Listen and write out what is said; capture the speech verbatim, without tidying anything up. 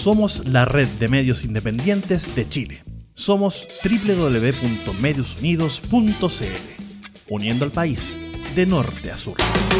Somos la red de medios independientes de Chile. Somos doble u doble u doble u punto medios unidos punto c l, uniendo al país de norte a sur.